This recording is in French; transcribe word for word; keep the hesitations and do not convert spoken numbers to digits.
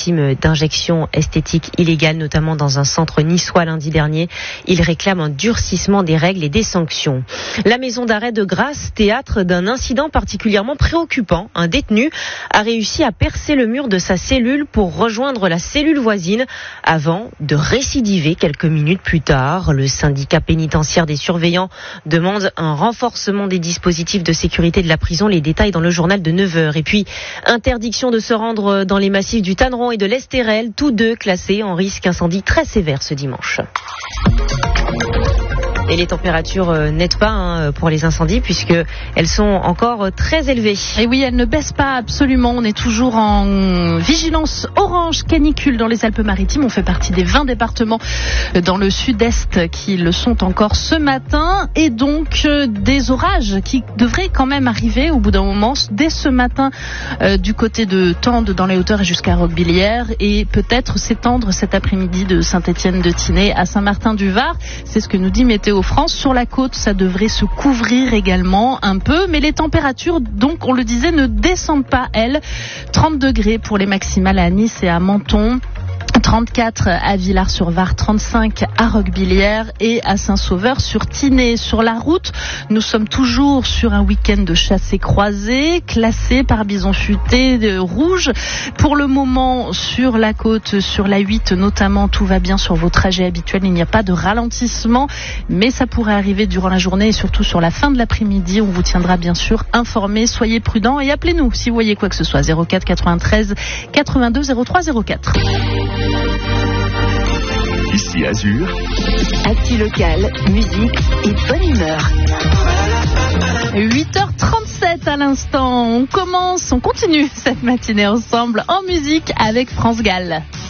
victimes d'injections esthétiques illégales, notamment dans un centre niçois lundi dernier. Il réclame un durcissement des règles et des sanctions. La maison d'arrêt de Grasse, théâtre d'un incident particulièrement préoccupant. Un détenu a réussi à percer le mur de sa cellule pour rejoindre la cellule voisine avant de récidiver quelques minutes plus tard. Le syndicat pénitentiaire des surveillants demande un renforcement des dispositifs de sécurité de la prison. Les détails dans le journal de neuf heures. Et puis, interdiction de se rendre dans les massifs du Tanneron et de l'Estérel, tous deux classés en risque incendie très sévère ce dimanche. Et les températures euh, n'aident pas hein, pour les incendies puisque elles sont encore très élevées. Et oui, elles ne baissent pas absolument. On est toujours en vigilance orange canicule dans les Alpes-Maritimes. On fait partie des vingt départements dans le sud-est qui le sont encore ce matin. Et donc euh, des orages qui devraient quand même arriver au bout d'un moment dès ce matin euh, du côté de Tende dans les hauteurs et jusqu'à Roquebillière et peut-être s'étendre cet après-midi de Saint-Étienne-de-Tinée à Saint-Martin-du-Var. C'est ce que nous dit Météo France. Sur la côte, ça devrait se couvrir également un peu, mais les températures, donc, on le disait, ne descendent pas, elles. trente degrés pour les maximales à Nice et à Menton. trente-quatre à Villars-sur-Var, trente-cinq à Roquebillière et à Saint-Sauveur-sur-Tinée. Sur la route, nous sommes toujours sur un week-end de chassé-croisé, classé par bison futé de rouge. Pour le moment, sur la côte, sur la huit notamment, tout va bien sur vos trajets habituels. Il n'y a pas de ralentissement, mais ça pourrait arriver durant la journée et surtout sur la fin de l'après-midi. On vous tiendra bien sûr informé. Soyez prudents et appelez-nous si vous voyez quoi que ce soit. zéro quatre quatre-vingt-treize quatre-vingt-deux zéro trois zéro quatre. Ici Azur. Actu local, musique et bonne humeur. huit heures trente-sept à l'instant. On commence, on continue cette matinée ensemble en musique avec France Gall.